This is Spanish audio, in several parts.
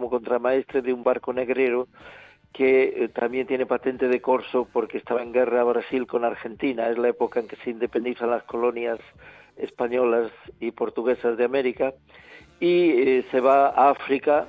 como contramaestre de un barco negrero que también tiene patente de corso porque estaba en guerra Brasil con Argentina. Es la época en que se independizan las colonias españolas y portuguesas de América, y se va a África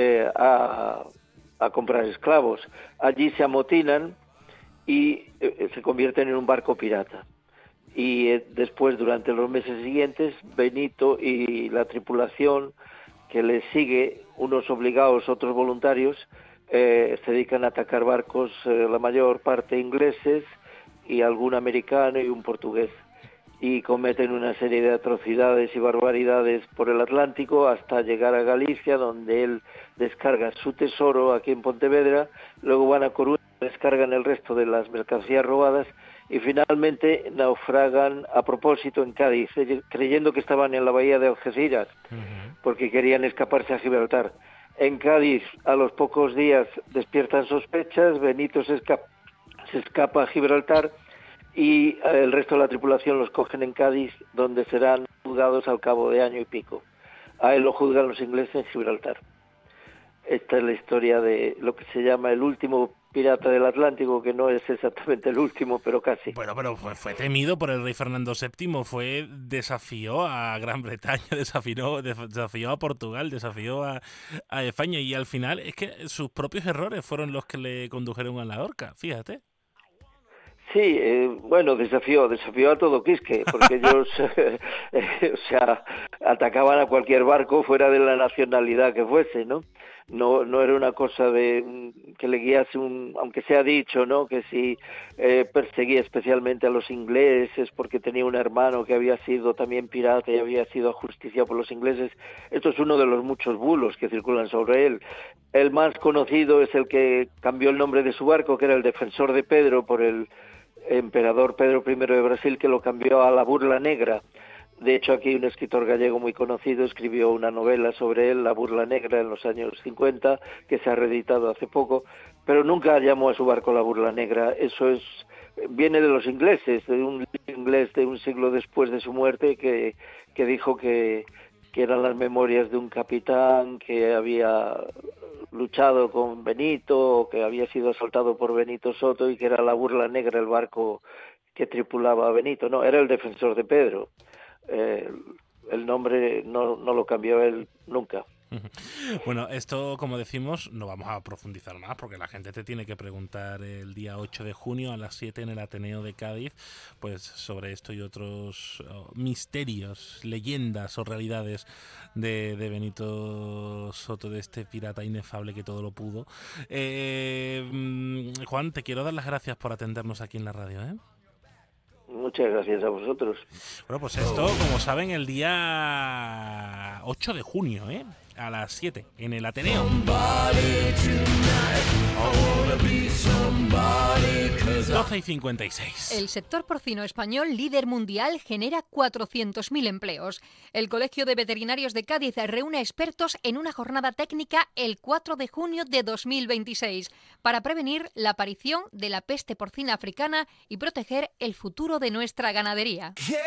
a comprar esclavos. Allí se amotinan y se convierten en un barco pirata. Y después, durante los meses siguientes, Benito y la tripulación que le sigue, unos obligados, otros voluntarios, se dedican a atacar barcos, la mayor parte ingleses y algún americano y un portugués, y cometen una serie de atrocidades y barbaridades por el Atlántico hasta llegar a Galicia, donde él descarga su tesoro aquí en Pontevedra. Luego van a Coruña, descargan el resto de las mercancías robadas y finalmente naufragan a propósito en Cádiz, creyendo que estaban en la bahía de Algeciras, porque querían escaparse a Gibraltar. En Cádiz, a los pocos días, despiertan sospechas, Benito se escapa a Gibraltar y el resto de la tripulación los cogen en Cádiz, donde serán juzgados al cabo de año y pico. A él lo juzgan los ingleses en Gibraltar. Esta es la historia de lo que se llama el último pirata del Atlántico, que no es exactamente el último, pero casi. Bueno, pero fue temido por el rey Fernando VII, desafió a Gran Bretaña, desafió a Portugal, desafió a España, y al final es que sus propios errores fueron los que le condujeron a la horca, fíjate. Sí, bueno, desafió a todo Quisque, porque ellos, o sea, atacaban a cualquier barco fuera de la nacionalidad que fuese, ¿no? No era una cosa de que le guiase aunque se ha dicho, ¿no?, que si perseguía especialmente a los ingleses porque tenía un hermano que había sido también pirata y había sido ajusticiado por los ingleses. Esto es uno de los muchos bulos que circulan sobre él. El más conocido es el que cambió el nombre de su barco, que era el Defensor de Pedro, por el emperador Pedro I de Brasil, que lo cambió a la Burla Negra. De hecho, aquí un escritor gallego muy conocido escribió una novela sobre él, La Burla Negra, en los años 50, que se ha reeditado hace poco, pero nunca llamó a su barco La Burla Negra. Eso viene de los ingleses, de un inglés de un siglo después de su muerte, que dijo que eran las memorias de un capitán que había luchado con Benito, que había sido asaltado por Benito Soto, y que era la Burla Negra el barco que tripulaba a Benito. No, era el Defensor de Pedro. El nombre no lo cambió él nunca. Bueno, esto, como decimos, no vamos a profundizar más porque la gente te tiene que preguntar el día 8 de junio a las 7 en el Ateneo de Cádiz, pues sobre esto y otros misterios, leyendas o realidades de Benito Soto, de este pirata inefable que todo lo pudo. Juan, te quiero dar las gracias por atendernos aquí en la radio, ¿eh? Muchas gracias a vosotros. Bueno, pues esto, como saben, el día 8 de junio, a las 7, en el Ateneo. 12:56. El sector porcino español, líder mundial, genera 400.000 empleos. El Colegio de Veterinarios de Cádiz reúne expertos en una jornada técnica el 4 de junio de 2026 para prevenir la aparición de la peste porcina africana y proteger el futuro de nuestra ganadería.